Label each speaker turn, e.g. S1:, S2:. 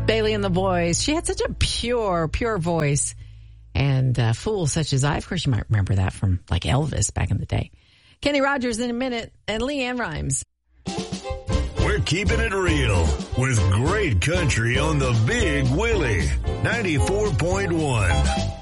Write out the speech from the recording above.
S1: Bailey and the Boys. She had such a pure voice. And Fools Such As I. Of course, you might remember that from like Elvis back in the day. Kenny Rogers in a minute and Leanne Rimes.
S2: We're keeping it real with great country on the Big Willie 94.1.